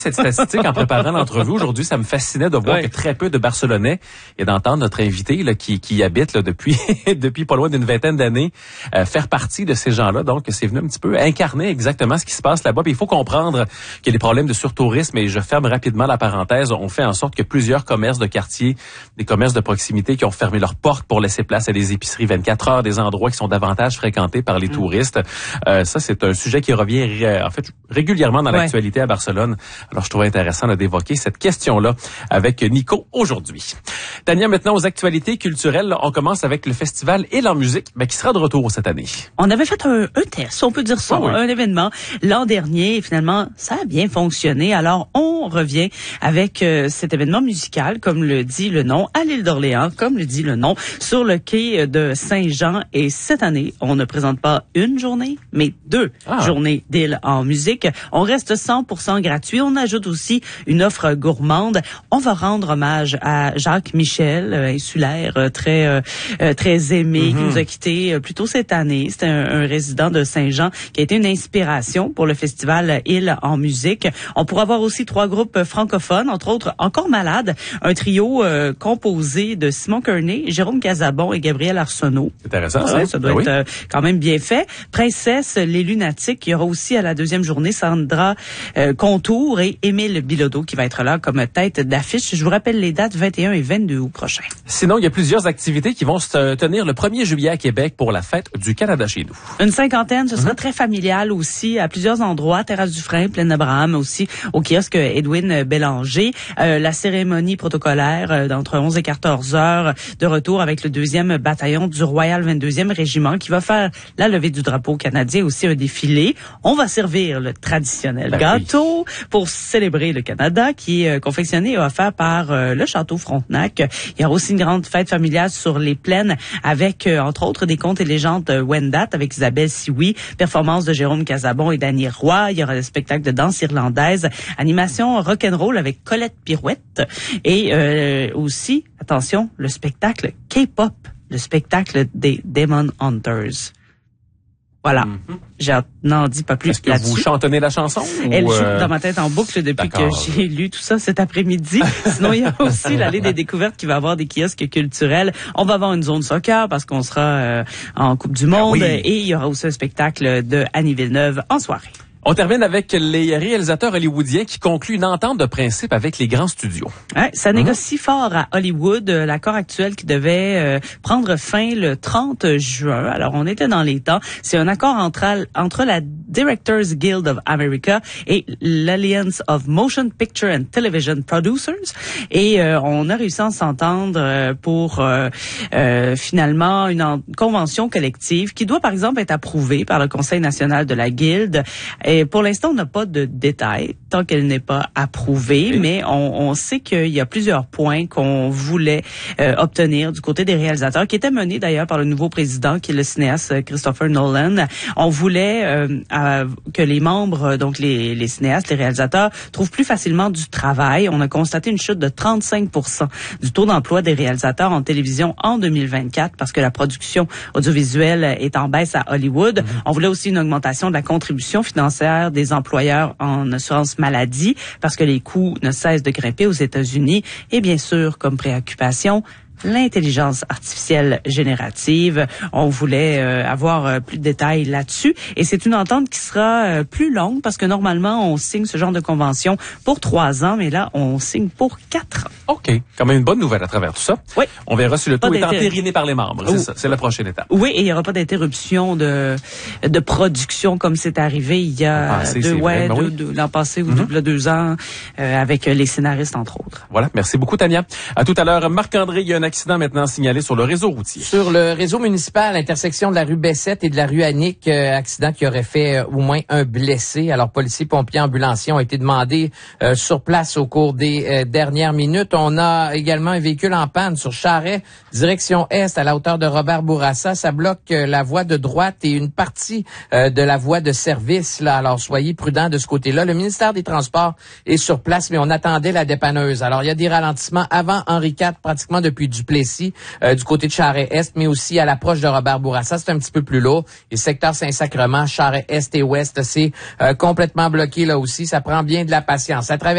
Cette statistique en préparant l'entrevue aujourd'hui, ça me fascinait de voir que très peu de Barcelonais et d'entendre notre invité là, qui y habite là, depuis pas loin d'une vingtaine d'années faire partie de ces gens-là. Donc, c'est venu un petit peu incarner exactement ce qui se passe là-bas. Puis il faut comprendre qu'il y a des problèmes de surtourisme et je ferme rapidement la parenthèse. On fait en sorte que plusieurs commerces de quartier, des commerces de proximité qui ont fermé leurs portes pour laisser place à des épiceries 24 heures, des endroits qui sont davantage fréquentés par les touristes. Ça, c'est un sujet qui revient en fait régulièrement dans l'actualité à Barcelone. Alors, je trouvais intéressant d'évoquer cette question-là avec Nico aujourd'hui. Tania, maintenant aux actualités culturelles. On commence avec le festival Il en musique, qui sera de retour cette année. On avait fait un test, on peut dire ça, un événement l'an dernier. Et finalement, ça a bien fonctionné. Alors, on revient avec cet événement musical, comme le dit le nom, à l'île d'Orléans, comme le dit le nom, sur le quai de Saint-Jean. Et cette année, on ne présente pas une journée, mais 2 journées d'Île en musique. On reste 100% gratuit. On ajoute aussi une offre gourmande. On va rendre hommage à Jacques Michel, insulaire, très aimé, qui nous a quittés plus tôt cette année. C'était un résident de Saint-Jean qui a été une inspiration pour le festival Île en musique. On pourra voir aussi 3 groupes francophones, entre autres Encore Malade, un trio composé de Simon Kearney, Jérôme Casabon et Gabriel Arsenault. Intéressant, ça. Ça doit être quand même bien fait. Princesse, les Lunatiques. Il y aura aussi à la 2e journée Sandra Contour et Émile Bilodeau qui va être là comme tête d'affiche. Je vous rappelle les dates 21 et 22 août prochains. Sinon, il y a plusieurs activités qui vont se tenir le 1er juillet à Québec pour la fête du Canada chez nous. Une 50aine, ce sera très familial aussi à plusieurs endroits. Terrasse du Frein, Plaine Abraham aussi, au kiosque Edwin Bélanger. La cérémonie protocolaire d'entre 11 et 14 heures de retour avec le 2e bataillon du Royal 22e régiment qui va faire la levée du drapeau canadien, aussi un défilé. On va servir le traditionnel gâteau pour célébrer le Canada qui est confectionné et offert par le Château Frontenac. Il y aura aussi une grande fête familiale sur les plaines avec, entre autres, des contes et légendes Wendat avec Isabelle Sioui, performance de Jérôme Casabon et Dany Roy. Il y aura des spectacles de danse irlandaise, animation rock'n'roll avec Colette Pirouette et aussi, attention, le spectacle K-pop, le spectacle des Demon Hunters. Voilà. Je n'en dis pas plus là-dessus. Est-ce que vous chantonnez la chanson? Elle joue dans ma tête en boucle depuis que j'ai lu tout ça cet après-midi. Sinon, il y a aussi l'allée des découvertes qui va avoir des kiosques culturels. On va avoir une zone soccer parce qu'on sera en Coupe du Monde. Et il y aura aussi un spectacle de Annie Villeneuve en soirée. On termine avec les réalisateurs hollywoodiens qui concluent une entente de principe avec les grands studios. Ouais, ça négocie fort à Hollywood, l'accord actuel qui devait prendre fin le 30 juin. Alors, on était dans les temps. C'est un accord entre la Directors Guild of America et l'Alliance of Motion Picture and Television Producers. Et on a réussi à s'entendre pour finalement une convention collective qui doit, par exemple, être approuvée par le Conseil national de la Guilde. Et pour l'instant, on n'a pas de détails tant qu'elle n'est pas approuvée, mais on sait qu'il y a plusieurs points qu'on voulait obtenir du côté des réalisateurs, qui étaient menés d'ailleurs par le nouveau président, qui est le cinéaste Christopher Nolan. On voulait que les membres, donc les cinéastes, les réalisateurs, trouvent plus facilement du travail. On a constaté une chute de 35% du taux d'emploi des réalisateurs en télévision en 2024 parce que la production audiovisuelle est en baisse à Hollywood. On voulait aussi une augmentation de la contribution financière des employeurs en assurance maladie parce que les coûts ne cessent de grimper aux États-Unis et bien sûr, comme préoccupation, l'intelligence artificielle générative. On voulait avoir plus de détails là-dessus. Et c'est une entente qui sera plus longue parce que normalement, on signe ce genre de convention pour 3 ans, mais là, on signe pour 4 ans. OK. Quand même une bonne nouvelle à travers tout ça. Oui. On verra si le tout est entériné par les membres. C'est ça. C'est la prochaine étape. Oui, et il n'y aura pas d'interruption de production comme c'est arrivé il y a l'an passé ou 2 ans avec les scénaristes, entre autres. Voilà. Merci beaucoup, Tania. À tout à l'heure. Marc-André, il y a un accident maintenant signalé sur le réseau routier. Sur le réseau municipal, l'intersection de la rue Bessette et de la rue Annick, accident qui aurait fait au moins un blessé. Alors, policiers, pompiers, ambulanciers ont été demandés sur place au cours des dernières minutes. On a également un véhicule en panne sur Charest, direction est, à la hauteur de Robert Bourassa. Ça bloque la voie de droite et une partie de la voie de service. Là. Alors, soyez prudents de ce côté-là. Le ministère des Transports est sur place, mais on attendait la dépanneuse. Alors, il y a des ralentissements avant Henri IV, pratiquement depuis Duplessis, du côté de Charest-Est, mais aussi à l'approche de Robert Bourassa. C'est un petit peu plus lourd. Et secteur Saint-Sacrement, Charest-Est et Ouest, c'est complètement bloqué là aussi. Ça prend bien de la patience. À travers